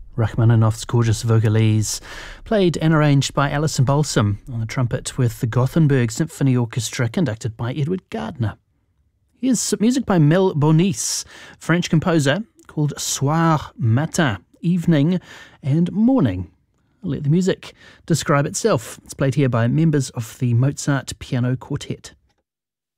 Rachmaninoff's gorgeous Vogelese, played and arranged by Alison Balsam on the trumpet with the Gothenburg Symphony Orchestra, conducted by Edward Gardner. Here's music by Mel Bonis, French composer, called Soir, Matin, Evening and Morning. I'll let the music describe itself. It's played here by members of the Mozart Piano Quartet.